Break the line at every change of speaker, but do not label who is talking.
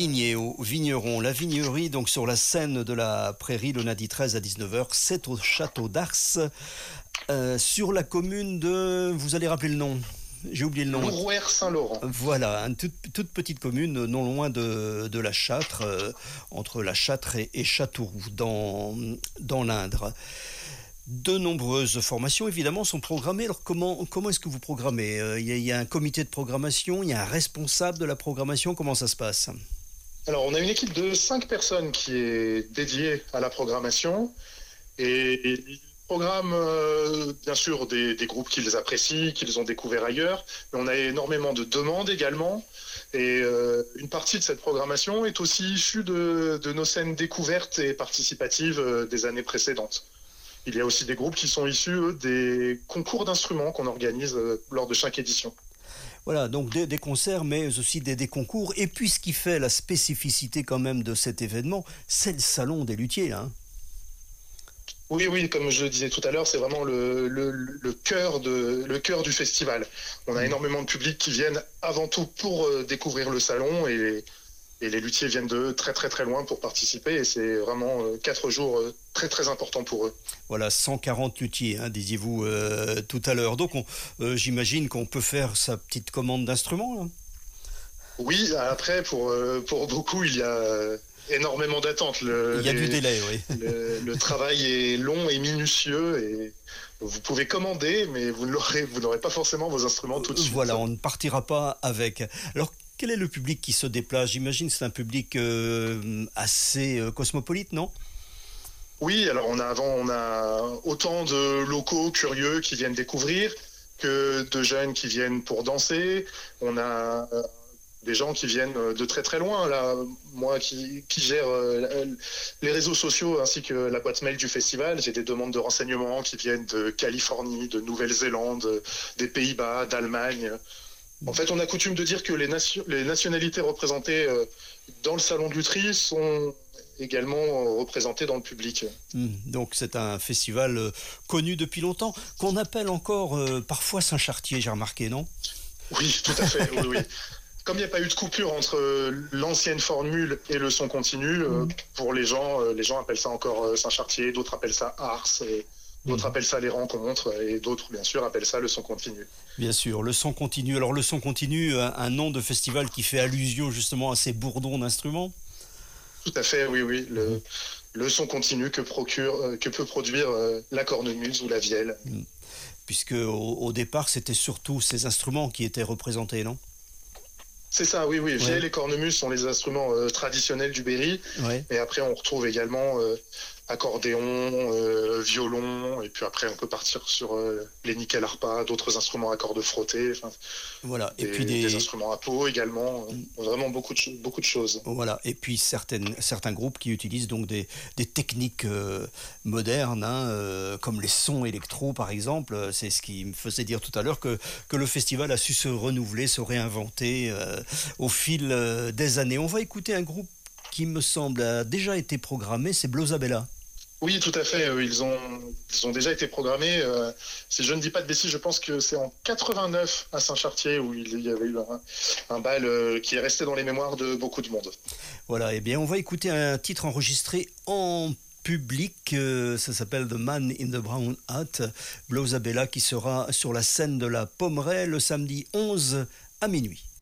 Sévigné au Vigneron, la vignerie donc sur la scène de la Prairie le lundi 13 à 19h, c'est au château d'Ars, sur la commune de, vous allez rappeler le nom, j'ai oublié le nom.
Lourouer-Saint-Laurent.
Voilà, une toute petite commune non loin de la Châtre, entre la Châtre et Châteauroux, dans l'Indre. De nombreuses formations, évidemment, sont programmées. Alors, comment est-ce que vous programmez ? Il y a un comité de programmation, il y a un responsable de la programmation. Comment ça se passe ?
Alors, on a une équipe de 5 personnes qui est dédiée à la programmation et ils programment bien sûr des groupes qu'ils apprécient, qu'ils ont découverts ailleurs, mais on a énormément de demandes également. Et une partie de cette programmation est aussi issue de nos scènes découvertes et participatives des années précédentes. Il y a aussi des groupes qui sont issus, eux, des concours d'instruments qu'on organise lors de chaque édition.
Voilà, donc des concerts, mais aussi des concours. Et puis, ce qui fait la spécificité quand même de cet événement, c'est le salon des luthiers, hein.
Oui, comme je le disais tout à l'heure, c'est vraiment le cœur du festival. On a énormément de public qui viennent avant tout pour découvrir le salon et les luthiers viennent de très très très loin pour participer et c'est vraiment 4 jours très très importants pour eux.
Voilà, 140 luthiers, hein, disiez-vous tout à l'heure. Donc, j'imagine qu'on peut faire sa petite commande d'instruments, là.
Oui, après, pour beaucoup, il y a énormément d'attentes.
Il y a du délai, oui.
Le travail est long et minutieux et vous pouvez commander, mais vous n'aurez pas forcément vos instruments tout de suite.
Voilà, on ne partira pas avec. Alors, quel est le public qui se déplace ? J'imagine que c'est un public assez cosmopolite, non ?
Oui, alors on a autant de locaux curieux qui viennent découvrir que de jeunes qui viennent pour danser. On a des gens qui viennent de très très loin. Là, moi qui gère les réseaux sociaux ainsi que la boîte mail du festival, j'ai des demandes de renseignements qui viennent de Californie, de Nouvelle-Zélande, des Pays-Bas, d'Allemagne. En fait, on a coutume de dire que les nationalités représentées dans le salon de lutherie sont également représentées dans le public.
Donc c'est un festival connu depuis longtemps, qu'on appelle encore parfois Saint-Chartier, j'ai remarqué, non ?
Oui, tout à fait, oui. Comme il n'y a pas eu de coupure entre l'ancienne formule et le son continu, pour les gens appellent ça encore Saint-Chartier, d'autres appellent ça Ars, d'autres appellent ça les rencontres, et d'autres, bien sûr, appellent ça le son continu.
Bien sûr, le son continu. Alors le son continu, un nom de festival qui fait allusion justement à ces bourdons d'instruments ?
Tout à fait, oui. Le son continu que peut produire la cornemuse ou la vielle.
Puisque au départ, c'était surtout ces instruments qui étaient représentés, non ?
C'est ça, oui. Ouais. Vielle et cornemuse sont les instruments traditionnels du Berry. Ouais. Et après, on retrouve également accordéon, violon, et puis après, on peut partir sur les nickel harpa, d'autres instruments à cordes frottées.
Voilà.
Et puis des instruments à peau également. Vraiment beaucoup de choses.
Voilà. Et puis certains groupes qui utilisent donc des techniques modernes, hein, comme les sons électro, par exemple. C'est ce qui me faisait dire tout à l'heure que le festival a su se renouveler, se réinventer au fil des années. On va écouter un groupe qui me semble a déjà été programmé, c'est Blosabella.
Oui, tout à fait. Ils ont déjà été programmés. Si je ne dis pas de bêtises, je pense que c'est en 89 à Saint-Chartier où il y avait eu un bal qui est resté dans les mémoires de beaucoup de monde.
Voilà, eh bien on va écouter un titre enregistré en public, ça s'appelle The Man in the Brown Hat, Blosabella qui sera sur la scène de la Pommeraye le samedi 11 à minuit.